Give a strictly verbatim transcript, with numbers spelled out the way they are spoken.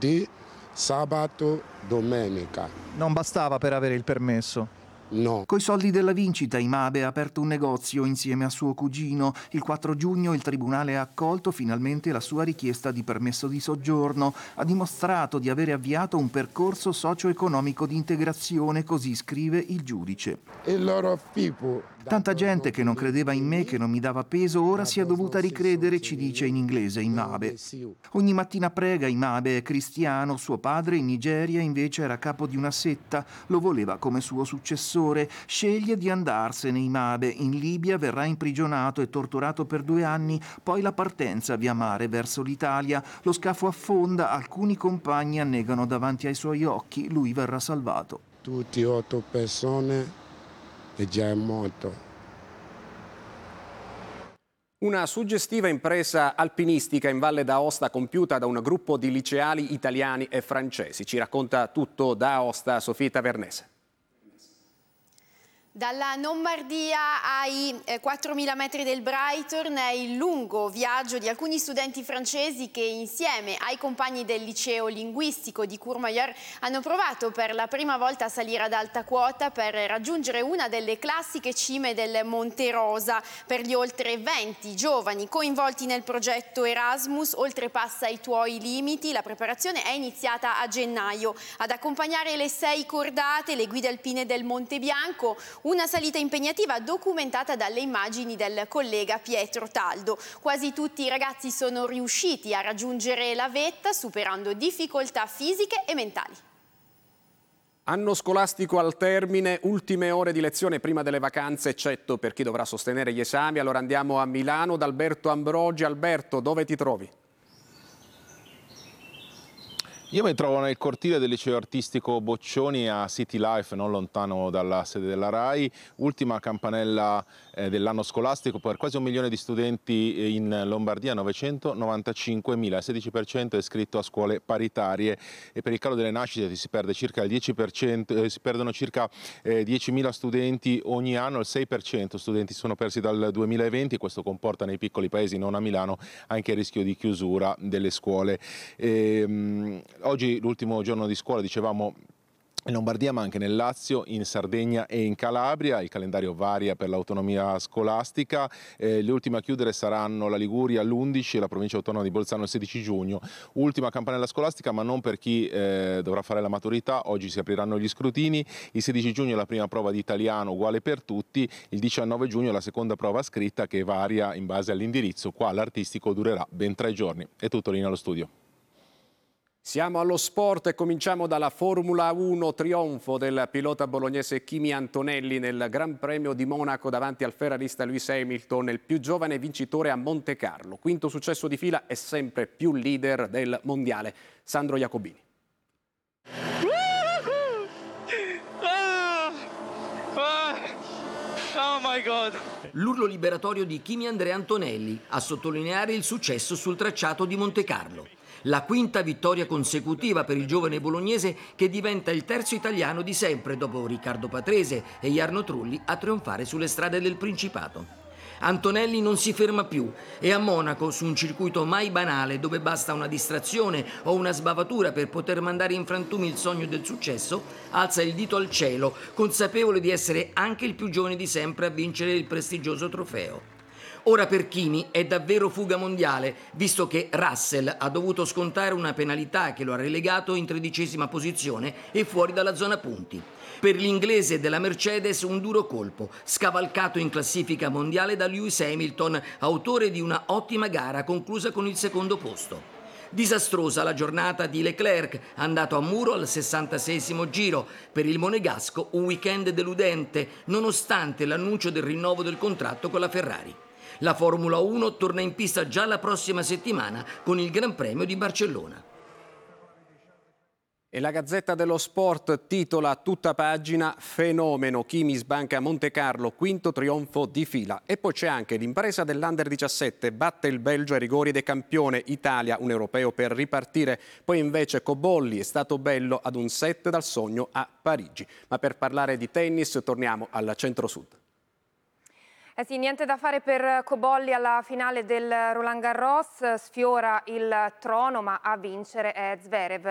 venerdì, sabato, domenica. Non bastava per avere il permesso? No. Coi soldi della vincita Imabe ha aperto un negozio insieme a suo cugino. Il quattro giugno il tribunale ha accolto finalmente la sua richiesta di permesso di soggiorno. Ha dimostrato di avere avviato un percorso socio-economico di integrazione, così scrive il giudice. E loro people. Tanta gente che non credeva in me, che non mi dava peso, ora si è dovuta ricredere, ci dice in inglese Imabe. Ogni mattina prega, Imabe è cristiano, suo padre in Nigeria invece era capo di una setta, lo voleva come suo successore. Sceglie di andarsene Imabe, in Libia verrà imprigionato e torturato per due anni, poi la partenza via mare verso l'Italia. Lo scafo affonda, alcuni compagni annegano davanti ai suoi occhi, lui verrà salvato. Tutti otto persone e già è morto. Una suggestiva impresa alpinistica in Valle d'Aosta compiuta da un gruppo di liceali italiani e francesi. Ci racconta tutto da Aosta Sofia Tavernese. Dalla Lombardia ai eh, quattromila metri del Brighton è il lungo viaggio di alcuni studenti francesi che insieme ai compagni del liceo linguistico di Courmayeur hanno provato per la prima volta a salire ad alta quota per raggiungere una delle classiche cime del Monte Rosa. Per gli oltre venti giovani coinvolti nel progetto Erasmus oltrepassa i tuoi limiti. La preparazione è iniziata a gennaio. Ad accompagnare le sei cordate, le guide alpine del Monte Bianco, una salita impegnativa documentata dalle immagini del collega Pietro Taldo. Quasi tutti i ragazzi sono riusciti a raggiungere la vetta superando difficoltà fisiche e mentali. Anno scolastico al termine, ultime ore di lezione prima delle vacanze, eccetto per chi dovrà sostenere gli esami. Allora andiamo a Milano da Alberto Ambrogi. Alberto, dove ti trovi? Io mi trovo nel cortile del liceo artistico Boccioni a City Life, non lontano dalla sede della RAI. Ultima campanella eh, dell'anno scolastico per quasi un milione di studenti in Lombardia, novecentonovantacinquemila, il sedici per cento è iscritto a scuole paritarie e per il calo delle nascite si perde circa il dieci per cento, eh, si perdono circa eh, diecimila studenti ogni anno, il sei per cento studenti sono persi dal duemilaventi. Questo comporta nei piccoli paesi, non a Milano, anche il rischio di chiusura delle scuole. E, mh, Oggi l'ultimo giorno di scuola, dicevamo, in Lombardia ma anche nel Lazio, in Sardegna e in Calabria. Il calendario varia per l'autonomia scolastica. Eh, le ultime a chiudere saranno la Liguria l'undici e la provincia autonoma di Bolzano il sedici giugno. Ultima campanella scolastica, ma non per chi eh, dovrà fare la maturità. Oggi si apriranno gli scrutini. Il sedici giugno è la prima prova di italiano uguale per tutti. Il diciannove giugno è la seconda prova scritta che varia in base all'indirizzo. Qua l'artistico durerà ben tre giorni. È tutto, linea allo studio. Siamo allo sport e cominciamo dalla Formula uno, trionfo del pilota bolognese Kimi Antonelli nel Gran Premio di Monaco davanti al ferrarista Lewis Hamilton, il più giovane vincitore a Montecarlo. Quinto successo di fila e sempre più leader del mondiale. Sandro Jacobini. Oh my God! L'urlo liberatorio di Kimi Andrea Antonelli a sottolineare il successo sul tracciato di Montecarlo. La quinta vittoria consecutiva per il giovane bolognese che diventa il terzo italiano di sempre dopo Riccardo Patrese e Jarno Trulli a trionfare sulle strade del Principato. Antonelli non si ferma più e a Monaco, su un circuito mai banale dove basta una distrazione o una sbavatura per poter mandare in frantumi il sogno del successo, alza il dito al cielo, consapevole di essere anche il più giovane di sempre a vincere il prestigioso trofeo. Ora per Kimi è davvero fuga mondiale, visto che Russell ha dovuto scontare una penalità che lo ha relegato in tredicesima posizione e fuori dalla zona punti. Per l'inglese della Mercedes un duro colpo, scavalcato in classifica mondiale da Lewis Hamilton, autore di una ottima gara conclusa con il secondo posto. Disastrosa la giornata di Leclerc, andato a muro al sessantaseiesimo giro. Per il monegasco un weekend deludente, nonostante l'annuncio del rinnovo del contratto con la Ferrari. La Formula uno torna in pista già la prossima settimana con il Gran Premio di Barcellona. E la Gazzetta dello Sport titola a tutta pagina "Fenomeno, Kimi sbanca a Montecarlo, quinto trionfo di fila". E poi c'è anche l'impresa dell'Under diciassette, batte il Belgio ai rigori ed è campione Italia, un europeo per ripartire. Poi invece Cobolli è stato bello ad un set dal sogno a Parigi. Ma per parlare di tennis torniamo al centro-sud. Eh sì, niente da fare per Cobolli alla finale del Roland Garros, sfiora il trono ma a vincere è Zverev.